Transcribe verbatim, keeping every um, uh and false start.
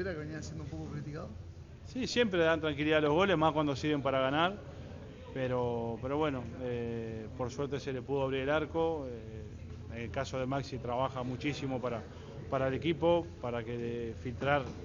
Olvera, que venía siendo un poco criticado? Sí, siempre dan tranquilidad los goles, más cuando sirven para ganar. Pero, pero bueno, eh, por suerte se le pudo abrir el arco. Eh, en el caso de Maxi trabaja muchísimo para, para el equipo, para que filtrar